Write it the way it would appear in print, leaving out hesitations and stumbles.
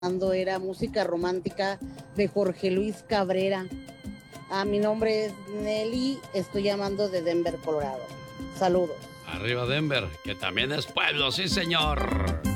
era música romántica de Jorge Luis Cabrera. Mi nombre es Nelly, estoy llamando de Denver, Colorado. Saludos. Arriba Denver, que también es pueblo, sí señor.